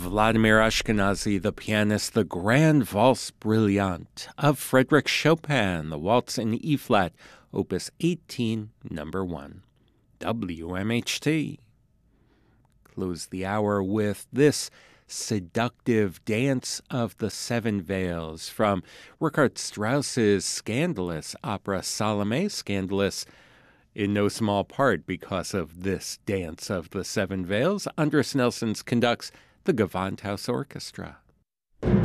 Vladimir Ashkenazy, the pianist, the Grand Valse Brillante of Frédéric Chopin, the Waltz in E-flat, Opus 18, Number 1. WMHT. Close the hour with this seductive Dance of the Seven Veils from Richard Strauss's scandalous opera Salome, scandalous in no small part because of this Dance of the Seven Veils. Andris Nelsons conducts the Gewandhaus Orchestra.